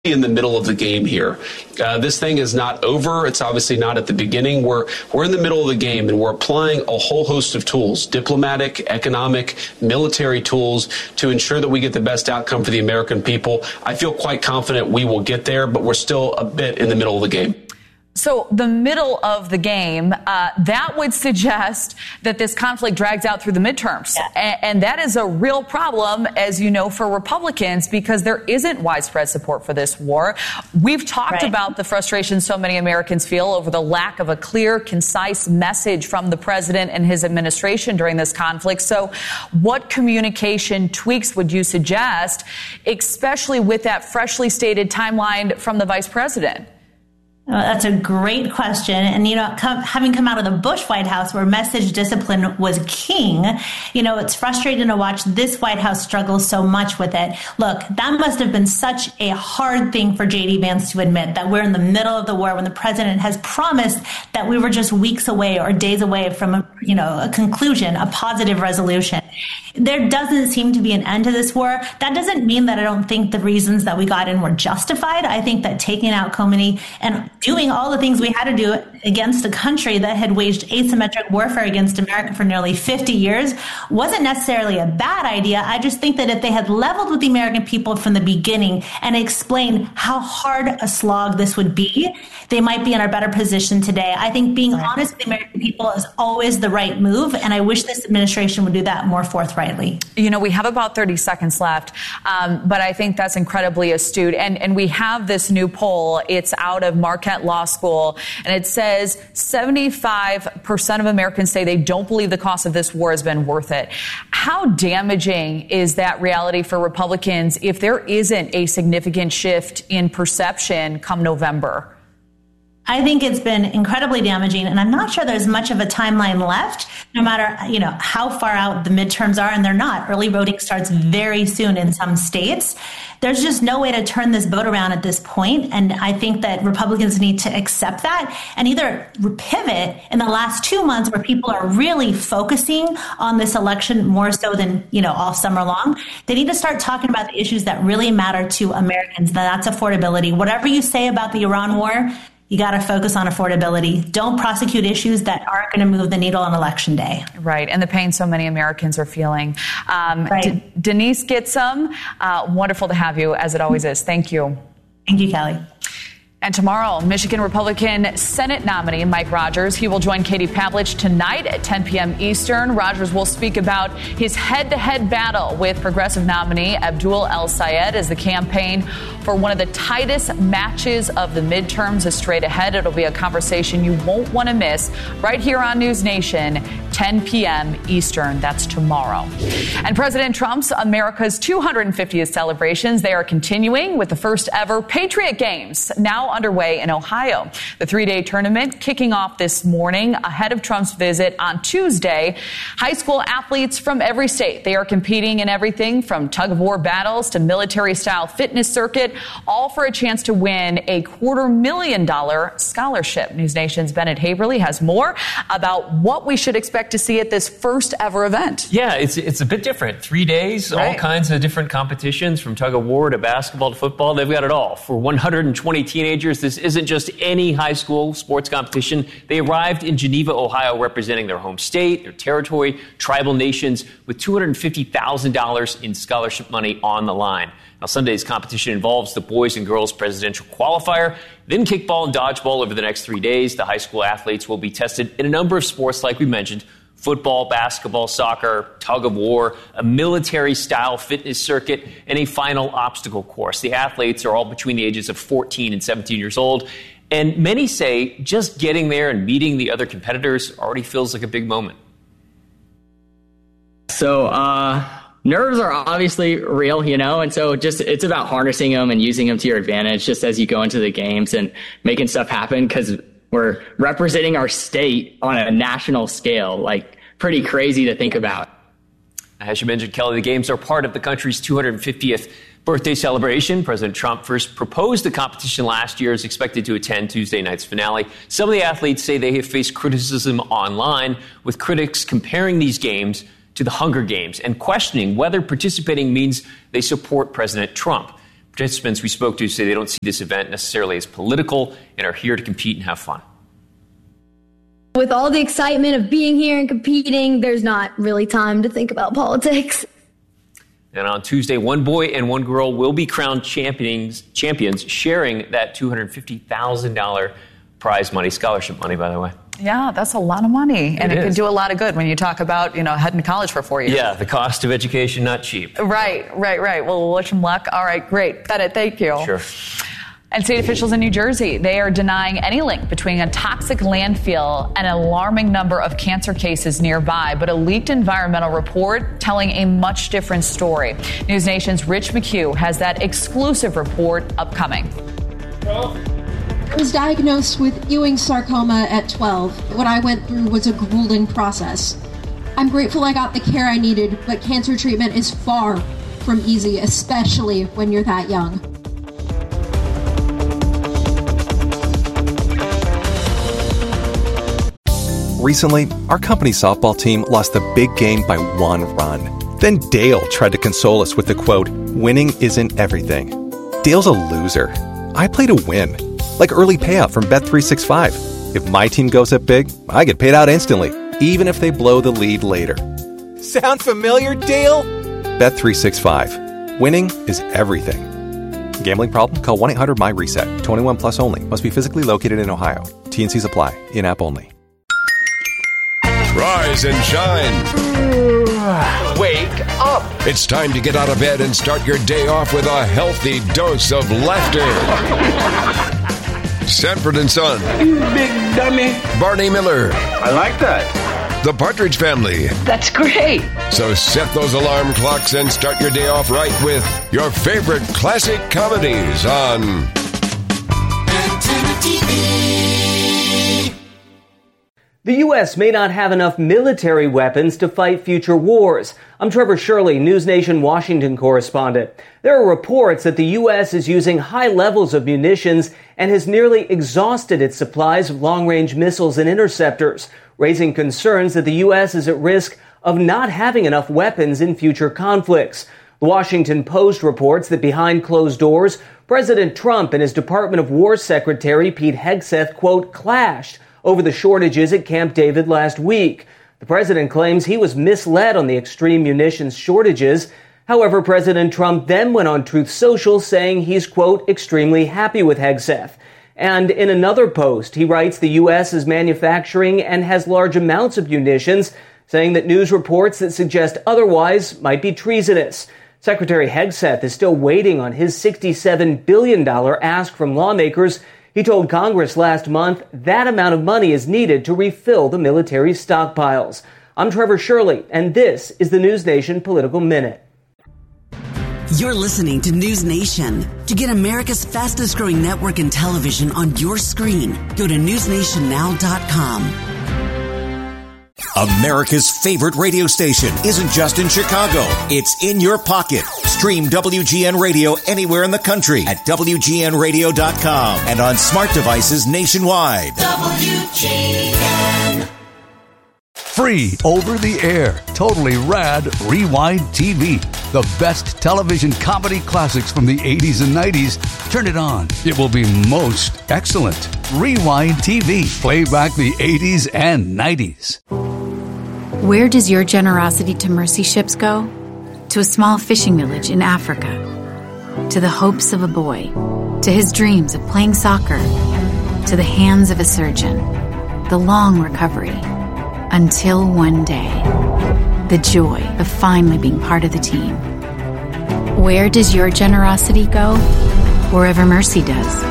in the middle of the game here. This thing is not over. It's obviously not at the beginning. We're in the middle of the game, and we're applying a whole host of tools, diplomatic, economic, military tools, to ensure that we get the best outcome for the American people. I feel quite confident we will get there, but we're still a bit in the middle of the game. So the middle of the game, that would suggest that this conflict drags out through the midterms. Yeah. And that is a real problem, as you know, for Republicans, because there isn't widespread support for this war. We've talked about the frustration so many Americans feel over the lack of a clear, concise message from the president and his administration during this conflict. So what communication tweaks would you suggest, especially with that freshly stated timeline from the vice president? That's a great question. And, having come out of the Bush White House where message discipline was king, it's frustrating to watch this White House struggle so much with it. Look, that must have been such a hard thing for J.D. Vance to admit, that we're in the middle of the war when the president has promised that we were just weeks away or days away from a conclusion, a positive resolution. There doesn't seem to be an end to this war. That doesn't mean that I don't think the reasons that we got in were justified. I think that taking out Khomeini and doing all the things we had to do against a country that had waged asymmetric warfare against America for nearly 50 years wasn't necessarily a bad idea. I just think that if they had leveled with the American people from the beginning and explained how hard a slog this would be, they might be in a better position today. I think being honest with the American people is always the right move, and I wish this administration would do that more forthrightly. We have about 30 seconds left, but I think that's incredibly astute. And we have this new poll. It's out of Marquette Law School, and it says 75% of Americans say they don't believe the cost of this war has been worth it. How damaging is that reality for Republicans if there isn't a significant shift in perception come November? I think it's been incredibly damaging, and I'm not sure there's much of a timeline left, no matter, how far out the midterms are, and they're not. Early voting starts very soon in some states. There's just no way to turn this vote around at this point, and I think that Republicans need to accept that and either pivot in the last 2 months where people are really focusing on this election more so than, all summer long. They need to start talking about the issues that really matter to Americans, and that's affordability. Whatever you say about the Iran war, you got to focus on affordability. Don't prosecute issues that aren't going to move the needle on Election Day. Right, and the pain so many Americans are feeling. Denise Gitsham, wonderful to have you, as it always is. Thank you. Thank you, Kelly. And tomorrow, Michigan Republican Senate nominee Mike Rogers, he will join Katie Pavlich tonight at 10 p.m. Eastern. Rogers will speak about his head-to-head battle with progressive nominee Abdul El-Sayed as the campaign for one of the tightest matches of the midterms is straight ahead. It'll be a conversation you won't want to miss right here on News Nation, 10 p.m. Eastern. That's tomorrow. And President Trump's America's 250th celebrations, they are continuing with the first ever Patriot Games now underway in Ohio. The 3-day tournament kicking off this morning ahead of Trump's visit on Tuesday. High school athletes from every state, they are competing in everything from tug-of-war battles to military-style fitness circuit, all for a chance to win a $250,000 scholarship. News Nation's Bennett Haverly has more about what we should expect to see at this first ever event. Yeah, it's a bit different. 3 days, all kinds of different competitions from tug-of-war to basketball to football. They've got it all. For 120 teenagers, this isn't just any high school sports competition. They arrived in Geneva, Ohio, representing their home state, their territory, tribal nations, with $250,000 in scholarship money on the line. Now, Sunday's competition involves the boys and girls presidential qualifier, then kickball and dodgeball over the next 3 days. The high school athletes will be tested in a number of sports, like we mentioned: football, basketball, soccer, tug-of-war, a military-style fitness circuit, and a final obstacle course. The athletes are all between the ages of 14 and 17 years old, and many say just getting there and meeting the other competitors already feels like a big moment. So, nerves are obviously real, and so it's about harnessing them and using them to your advantage just as you go into the games and making stuff happen, because we're representing our state on a national scale, like pretty crazy to think about. As you mentioned, Kelly, the games are part of the country's 250th birthday celebration. President Trump first proposed the competition last year, is expected to attend Tuesday night's finale. Some of the athletes say they have faced criticism online, with critics comparing these games to the Hunger Games and questioning whether participating means they support President Trump. Participants we spoke to say they don't see this event necessarily as political and are here to compete and have fun. With all the excitement of being here and competing, there's not really time to think about politics. And on Tuesday, one boy and one girl will be crowned champions, sharing that $250,000 prize money, scholarship money, by the way. Yeah, that's a lot of money. And it can do a lot of good when you talk about, heading to college for 4 years. Yeah, the cost of education, not cheap. Right. Well, we'll wish them luck. All right, great. Bennett, thank you. Sure. And state officials in New Jersey, they are denying any link between a toxic landfill and an alarming number of cancer cases nearby. But a leaked environmental report telling a much different story. News Nation's Rich McHugh has that exclusive report upcoming. I was diagnosed with Ewing sarcoma at 12. What I went through was a grueling process. I'm grateful I got the care I needed, but cancer treatment is far from easy, especially when you're that young. Recently, our company softball team lost the big game by 1 run. Then Dale tried to console us with the quote, "Winning isn't everything." Dale's a loser. I play to win. Like early payout from Bet365. If my team goes up big, I get paid out instantly, even if they blow the lead later. Sound familiar, Dale? Bet365. Winning is everything. Gambling problem? Call 1-800-MY-RESET. 21 plus only. Must be physically located in Ohio. T&Cs apply. In-app only. Rise and shine. Wake up. It's time to get out of bed and start your day off with a healthy dose of laughter. Sanford and Son. You big dummy. Barney Miller. I like that. The Partridge Family. That's great. So set those alarm clocks and start your day off right with your favorite classic comedies on Antenna TV. The U.S. may not have enough military weapons to fight future wars. I'm Trevor Shirley, News Nation Washington correspondent. There are reports that the U.S. is using high levels of munitions and has nearly exhausted its supplies of long-range missiles and interceptors, raising concerns that the U.S. is at risk of not having enough weapons in future conflicts. The Washington Post reports that behind closed doors, President Trump and his Department of War Secretary Pete Hegseth, quote, clashed over the shortages at Camp David last week. The president claims he was misled on the extreme munitions shortages. However, President Trump then went on Truth Social saying he's, quote, extremely happy with Hegseth. And in another post, he writes the U.S. is manufacturing and has large amounts of munitions, saying that news reports that suggest otherwise might be treasonous. Secretary Hegseth is still waiting on his $67 billion ask from lawmakers. He told Congress last month that amount of money is needed to refill the military's stockpiles. I'm Trevor Shirley, and this is the News Nation Political Minute. You're listening to News Nation. To get America's fastest growing network in television on your screen, go to newsnationnow.com. America's favorite radio station isn't just in Chicago. It's in your pocket. Stream WGN Radio anywhere in the country at WGNradio.com and on smart devices nationwide. WGN. Free over the air. Totally rad Rewind TV. The best television comedy classics from the 80s and 90s. Turn it on. It will be most excellent. Rewind TV. Play back the 80s and 90s. Where does your generosity to mercy ships go? To a small fishing village in Africa. To the hopes of a boy. To his dreams of playing soccer. To the hands of a surgeon. The long recovery. Until one day. The joy of finally being part of the team. Where does your generosity go? Wherever mercy does.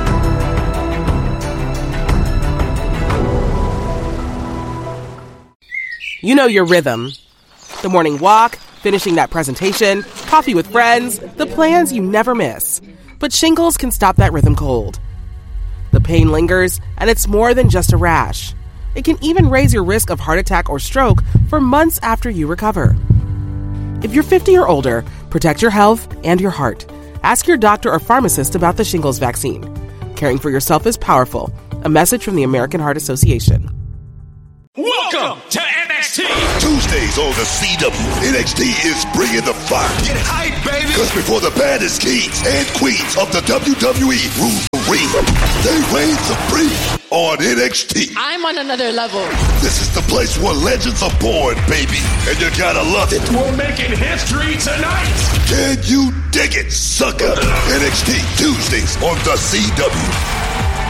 You know your rhythm. The morning walk, finishing that presentation, coffee with friends, the plans you never miss. But shingles can stop that rhythm cold. The pain lingers, and it's more than just a rash. It can even raise your risk of heart attack or stroke for months after you recover. If you're 50 or older, protect your health and your heart. Ask your doctor or pharmacist about the shingles vaccine. Caring for yourself is powerful. A message from the American Heart Association. Welcome to NXT. Tuesdays on the CW. NXT is bringing the fire. Get hype, baby! Because before the baddest kings and queens of the WWE rule the ring, they reign supreme on NXT. I'm on another level. This is the place where legends are born, baby. And you gotta love it. We're making history tonight. Can you dig it, sucker? NXT Tuesdays on the CW.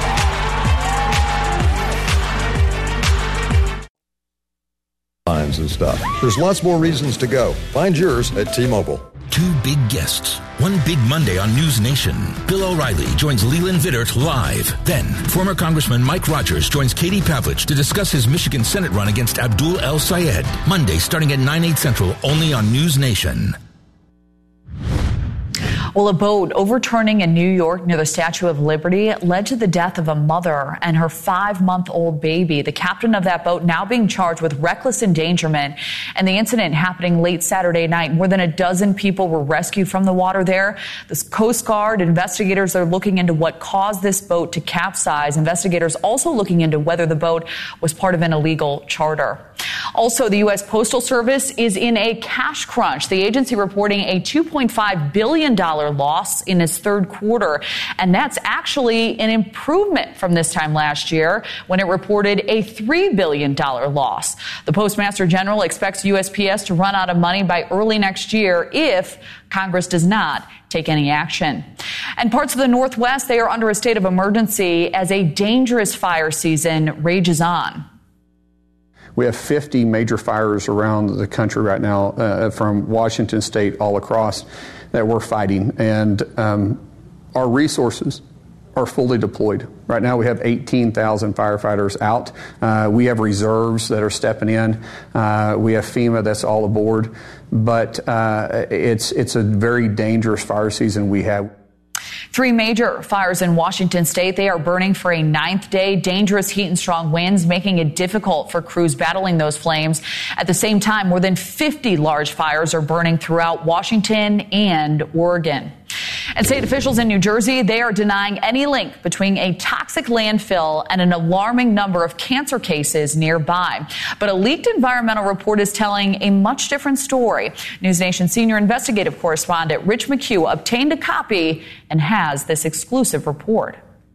And stuff. There's lots more reasons to go. Find yours at T-Mobile. Two big guests. One big Monday on News Nation. Bill O'Reilly joins Leland Vittert live. Then, former Congressman Mike Rogers joins Katie Pavlich to discuss his Michigan Senate run against Abdul El-Sayed. Monday starting at 9/8 Central, only on News Nation. Well, a boat overturning in New York near the Statue of Liberty led to the death of a mother and her 5-month-old baby. The captain of that boat now being charged with reckless endangerment. And the incident happening late Saturday night. More than a dozen people were rescued from the water there. The Coast Guard investigators are looking into what caused this boat to capsize. Investigators also looking into whether the boat was part of an illegal charter. Also, the U.S. Postal Service is in a cash crunch. The agency reporting a $2.5 billion loss in its third quarter. And that's actually an improvement from this time last year when it reported a $3 billion loss. The Postmaster General expects USPS to run out of money by early next year if Congress does not take any action. And parts of the Northwest, they are under a state of emergency as a dangerous fire season rages on. We have 50 major fires around the country right now, from Washington state all across, that we're fighting. And our resources are fully deployed. Right now we have 18,000 firefighters out. We have reserves that are stepping in. We have FEMA that's all aboard. But it's a very dangerous fire season we have. 3 major fires in Washington state. They are burning for a 9th day. Dangerous heat and strong winds making it difficult for crews battling those flames. At the same time, more than 50 large fires are burning throughout Washington and Oregon. And state officials in New Jersey, they are denying any link between a toxic landfill and an alarming number of cancer cases nearby. But a leaked environmental report is telling a much different story. News Nation senior investigative correspondent Rich McHugh obtained a copy and has this exclusive report.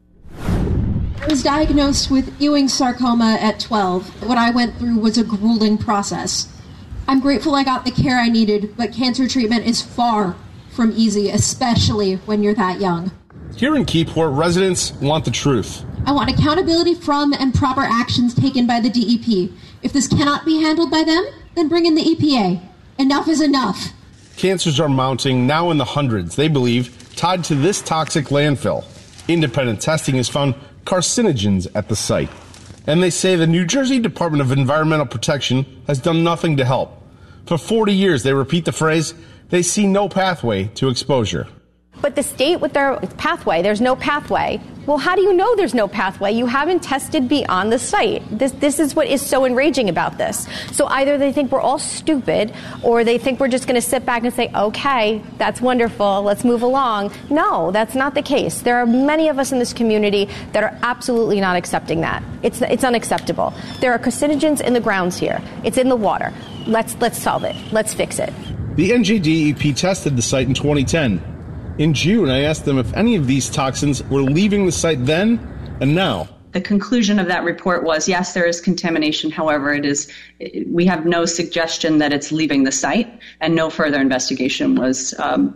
I was diagnosed with Ewing sarcoma at 12. What I went through was a grueling process. I'm grateful I got the care I needed, but cancer treatment is far from easy, especially when you're that young. Here in Keyport, residents want the truth. I want accountability from and proper actions taken by the DEP. If this cannot be handled by them, then bring in the EPA. Enough is enough. Cancers are mounting, now in the hundreds, they believe, tied to this toxic landfill. Independent testing has found carcinogens at the site. And they say the New Jersey Department of Environmental Protection has done nothing to help. For 40 years, they repeat the phrase, they see no pathway to exposure. But the state with their pathway, there's no pathway. Well, how do you know there's no pathway? You haven't tested beyond the site. This is what is so enraging about this. So either they think we're all stupid, or they think we're just going to sit back and say, okay, that's wonderful, let's move along. No, that's not the case. There are many of us in this community that are absolutely not accepting that. It's unacceptable. There are carcinogens in the grounds here. It's in the water. Let's solve it. Let's fix it. The NJDEP tested the site in 2010. In June, I asked them if any of these toxins were leaving the site then and now. The conclusion of that report was, yes, there is contamination. However, we have no suggestion that it's leaving the site, and no further investigation was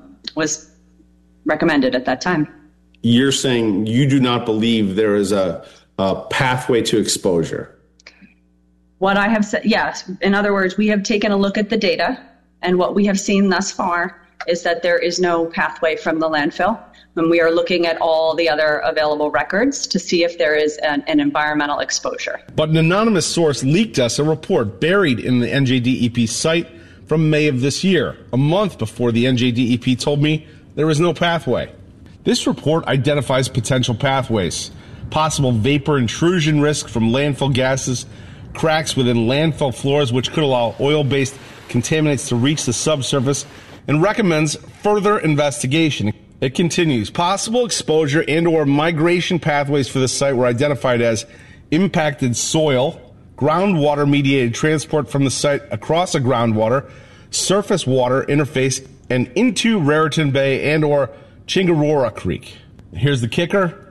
recommended at that time. You're saying you do not believe there is a pathway to exposure? What I have said, yes. In other words, we have taken a look at the data, and what we have seen thus far is that there is no pathway from the landfill. And we are looking at all the other available records to see if there is an environmental exposure. But an anonymous source leaked us a report buried in the NJDEP site from May of this year, a month before the NJDEP told me there was no pathway. This report identifies potential pathways, possible vapor intrusion risk from landfill gases, cracks within landfill floors which could allow oil-based contaminants to reach the subsurface, and recommends further investigation. It continues, possible exposure and or migration pathways for the site were identified as impacted soil, groundwater-mediated transport from the site across a groundwater, surface water interface, and into Raritan Bay and or Chingarora Creek. Here's the kicker.